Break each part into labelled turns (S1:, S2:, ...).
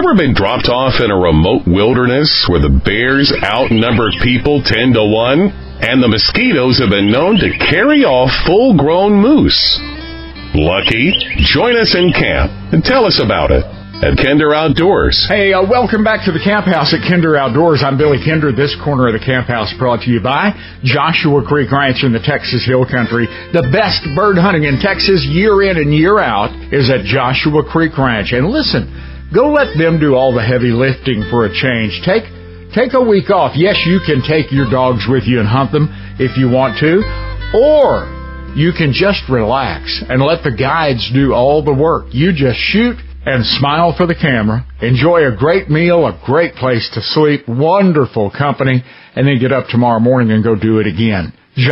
S1: ever been dropped off in a remote wilderness where the bears outnumber people 10 to 1 and the mosquitoes have been known to carry off full-grown moose? Lucky? Join us in camp and tell us about it at Kinder Outdoors.
S2: Hey, welcome back to the Camp House at Kinder Outdoors. I'm Billy Kinder. This corner of the Camp House brought to you by Joshua Creek Ranch in the Texas Hill Country. The best bird hunting in Texas year in and year out is at Joshua Creek Ranch. And listen, go let them do all the heavy lifting for a change. Take a week off. Yes, you can take your dogs with you and hunt them if you want to, or you can just relax and let the guides do all the work. You just shoot and smile for the camera, enjoy a great meal, a great place to sleep, wonderful company, and then get up tomorrow morning and go do it again.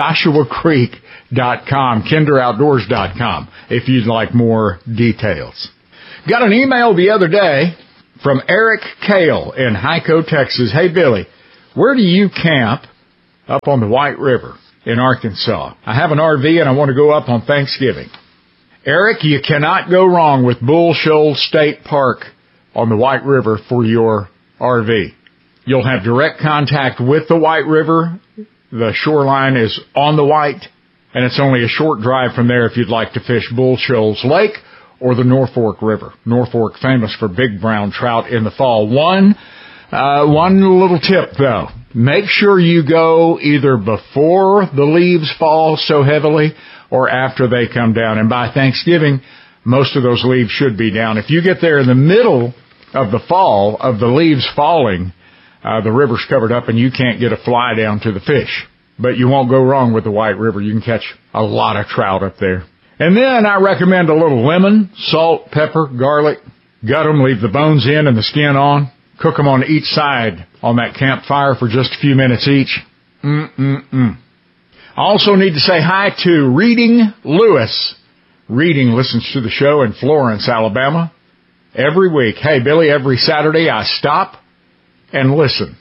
S2: JoshuaCreek.com, KinderOutdoors.com, if you'd like more details. Got an email the other day from Eric Kale in Hyco, Texas. Hey, Billy, where do you camp up on the White River in Arkansas? I have an RV and I want to go up on Thanksgiving. Eric, you cannot go wrong with Bull Shoals State Park on the White River for your RV. You'll have direct contact with the White River. The shoreline is on the White, and it's only a short drive from there if you'd like to fish Bull Shoals Lake or the Norfork River. Norfork famous for big brown trout in the fall. One little tip, though. Make sure you go either before the leaves fall so heavily or after they come down. And by Thanksgiving, most of those leaves should be down. If you get there in the middle of the fall, of the leaves falling, the river's covered up and you can't get a fly down to the fish. But you won't go wrong with the White River. You can catch a lot of trout up there. And then I recommend a little lemon, salt, pepper, garlic. Gut them, leave the bones in and the skin on. Cook them on each side on that campfire for just a few minutes each. I also need to say hi to Reading Lewis. Reading listens to the show in Florence, Alabama, every week. Hey, Billy, every Saturday I stop and listen.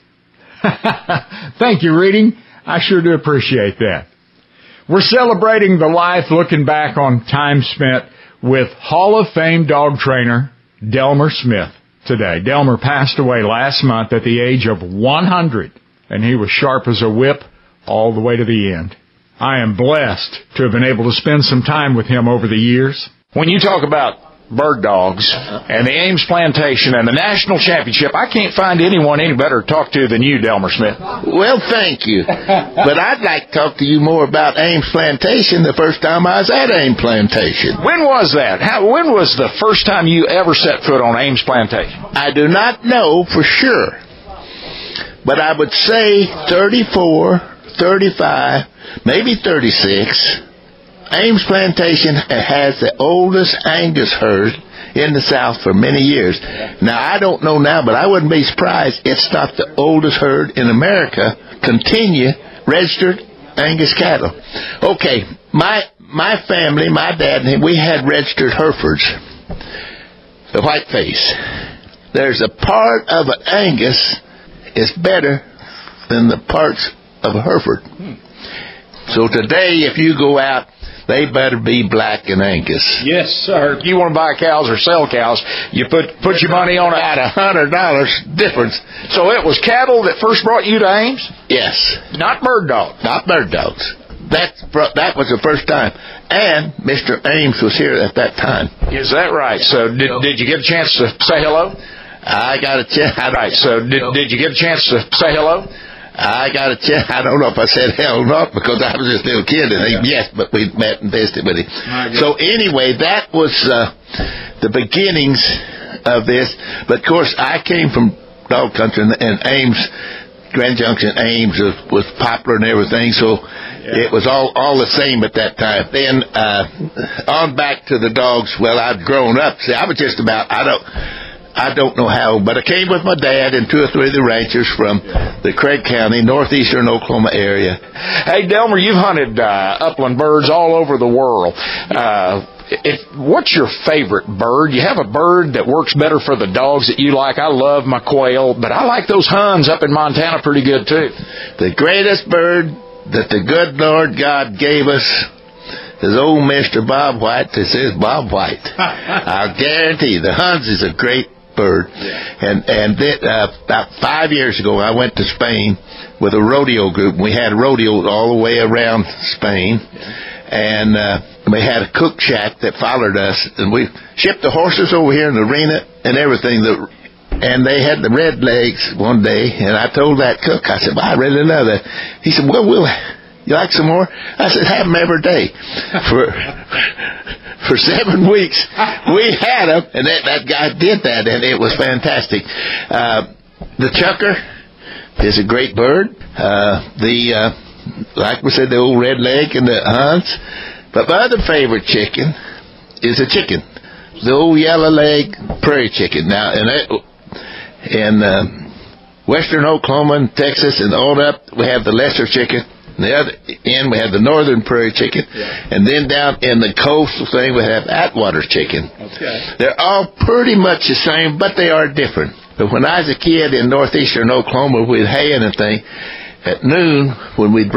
S2: Thank you, Reading. I sure do appreciate that. We're celebrating the life, looking back on time spent with Hall of Fame dog trainer Delmer Smith today. Delmer passed away last month at the age of 100, and he was sharp as a whip all the way to the end. I am blessed to have been able to spend some time with him over the years.
S3: When you talk about bird dogs and the Ames Plantation and the national championship, I can't find anyone any better to talk to than you, Delmer Smith.
S4: Well, thank you. But I'd like to talk to you more about Ames Plantation the first time I was at Ames Plantation.
S3: When was that? When was the first time you ever set foot on Ames Plantation?
S4: I do not know for sure, but I would say 34, 35, maybe 36. Ames Plantation has the oldest Angus herd in the South for many years. Now, I don't know now, but I wouldn't be surprised it's not the oldest herd in America continue registered Angus cattle. Okay, my family, my dad, we had registered Herefords, the whiteface. There's a part of an Angus is better than the parts of a Hereford. So today, if you go out, they better be black and Angus.
S3: Yes, sir. If you want to buy cows or sell cows, you put your money on
S4: about $100 difference.
S3: So it was cattle that first brought you to Ames?
S4: Yes.
S3: Not bird dogs?
S4: Not bird dogs. That was the first time. And Mr. Ames was here at that time.
S3: Is that right? So did you get a chance to say hello?
S4: I got a chance.
S3: Right. So did you get a chance to say hello?
S4: I got a chance. I don't know if I said hell or not because I was just a little kid. And yes, but we met and visited with him. So anyway, that was the beginnings of this. But of course, I came from dog country, and Ames, Grand Junction, Ames was popular and everything. So it was all the same at that time. Then on back to the dogs. Well, I'd grown up. See, I was just about I don't know how, but I came with my dad and 2 or 3 of the ranchers from the Craig County, northeastern Oklahoma area.
S3: Hey, Delmer, you've hunted upland birds all over the world. What's your favorite bird? You have a bird that works better for the dogs that you like. I love my quail, but I like those Huns up in Montana pretty good, too.
S4: The greatest bird that the good Lord God gave us is old Mr. Bob White. This is Bob White. I'll guarantee the Huns is a great bird. And then, about 5 years ago, I went to Spain with a rodeo group. We had rodeos all the way around Spain. And we had a cook shack that followed us. And we shipped the horses over here in the arena and everything. And they had the red legs one day. And I told that cook, I said, well, I really love that. He said, well, you like some more? I said, have them every day. For 7 weeks, we had them, and that guy did that, and it was fantastic. The chucker is a great bird. Like we said, the old red leg and the hunts. But my other favorite chicken is a chicken, the old yellow leg prairie chicken. Now, in western Oklahoma and Texas and all up, we have the lesser chicken. On the other end, we have the northern prairie chicken. Yeah. And then down in the coastal thing, we have Atwater chicken. Okay. They're all pretty much the same, but they are different. But when I was a kid in northeastern Oklahoma with hay and a thing, at noon, when we'd